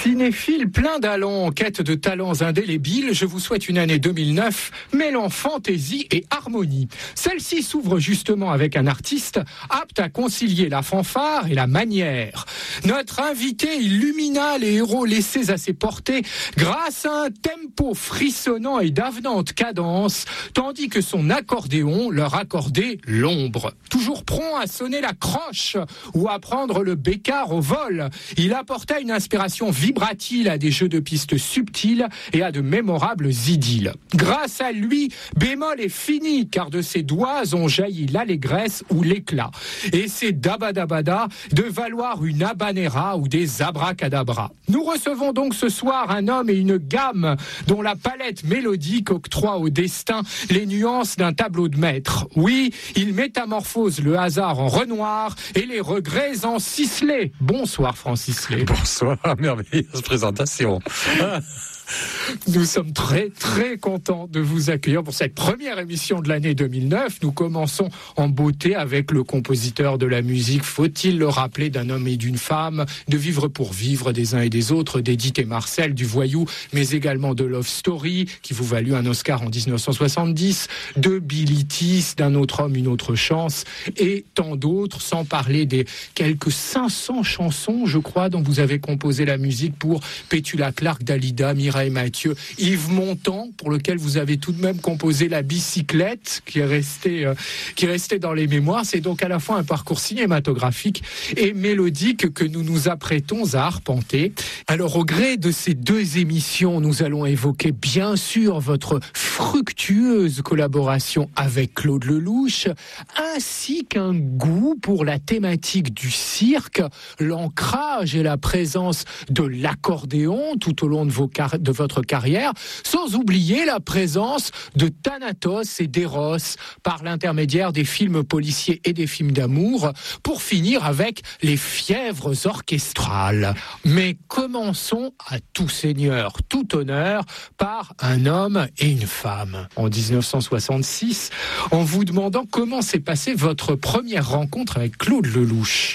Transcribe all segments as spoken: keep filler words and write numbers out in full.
Cinéphile plein d'allants, en quête de talents indélébiles, je vous souhaite une année deux mille neuf mêlant fantaisie et harmonie. Celle-ci s'ouvre justement avec un artiste apte à concilier la fanfare et la manière. Notre invité illumina les héros laissés à ses portées grâce à un tempo frissonnant et d'avenante cadence, tandis que son accordéon leur accordait l'ombre. Toujours prompt à sonner la croche ou à prendre le bécard au vol, il apporta une inspiration vibratile à des jeux de pistes subtils et à de mémorables idylles. Grâce à lui, bémol est fini, car de ses doigts ont jailli l'allégresse ou l'éclat. Et c'est dabadabada de valoir une habanera ou des abracadabras. Nous recevons donc ce soir un homme et une gamme dont la palette mélodique octroie au destin les nuances d'un tableau de maître. Oui, il métamorphose le hasard en Renoir et les regrets en Sisley. Bonsoir Francis Lay. Bonsoir, merveilleuse présentation. Nous sommes très très contents de vous accueillir pour cette première émission de l'année deux mille neuf. Nous commençons en beauté avec le compositeur de la musique, faut-il le rappeler, d'un homme et d'une femme, de Vivre pour vivre des uns et des autres, d'Edith et Marcel, du Voyou, mais également de Love Story, qui vous valut un Oscar en dix-neuf cent soixante-dix, de Billy Tiss, D'un autre homme, une autre chance, et tant d'autres, sans parler des quelques cinq cents chansons, je crois, dont vous avez composé la musique pour Petula Clark, Dalida, Mireille Mathieu, Yves Montand, pour lequel vous avez tout de même composé La bicyclette, qui est resté, euh, qui est resté dans les mémoires. C'est donc à la fois un parcours cinématographique et mélodique que nous nous apprêtons à arpenter. Alors, au gré de ces deux émissions, nous allons évoquer bien sûr votre fructueuse collaboration avec Claude Lelouch, ainsi qu'un goût pour la thématique du cirque, l'ancrage et la présence de l'accordéon tout au long de, vos car- de votre carrière, sans oublier la présence de Thanatos et d'Eros par l'intermédiaire des films policiers et des films d'amour, pour finir avec les fièvres orchestrales. Mais commençons à tout seigneur, tout honneur, par un homme et une femme. En dix-neuf cent soixante-six, en vous demandant comment s'est passée votre première rencontre avec Claude Lelouch.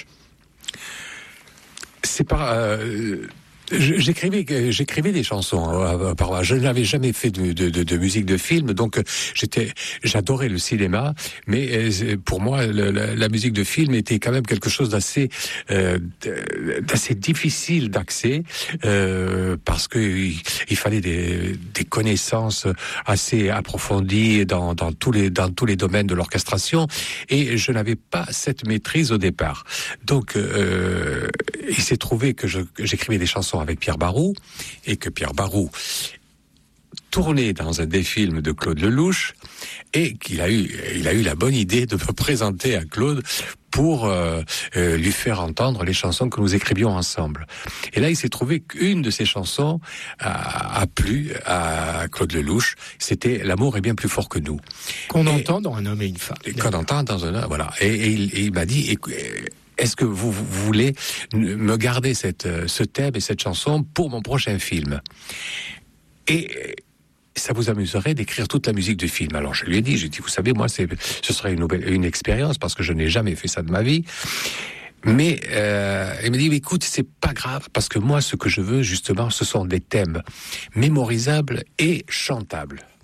C'est pas... Euh... J'écrivais, j'écrivais des chansons. Euh, je n'avais jamais fait de, de, de, de musique de film, donc j'étais, j'adorais le cinéma, mais pour moi, le, la, la musique de film était quand même quelque chose d'assez, euh, d'assez difficile d'accès, euh, parce que il, il fallait des, des connaissances assez approfondies dans, dans tous les, dans tous les domaines de l'orchestration, et je n'avais pas cette maîtrise au départ. Donc, euh, il s'est trouvé que, je, que j'écrivais des chansons avec Pierre Barou, et que Pierre Barou tournait dans un des films de Claude Lelouch, et qu'il a eu, il a eu la bonne idée de me présenter à Claude pour euh, euh, lui faire entendre les chansons que nous écrivions ensemble. Et là, il s'est trouvé qu'une de ces chansons a, a plu à Claude Lelouch. C'était L'amour est bien plus fort que nous. Qu'on et, entend dans Un homme et une femme. Qu'on entend dans un... Voilà. Et, et, il, et il m'a dit... Et, est-ce que vous, vous voulez me garder cette, ce thème et cette chanson pour mon prochain film ? Et ça vous amuserait d'écrire toute la musique du film ? Alors je lui ai dit, j'ai dit, vous savez, moi, c'est, ce serait une, nouvelle, une expérience, parce que je n'ai jamais fait ça de ma vie. Mais euh, il m'a dit, écoute, c'est pas grave, parce que moi, ce que je veux, justement, ce sont des thèmes mémorisables et chantables.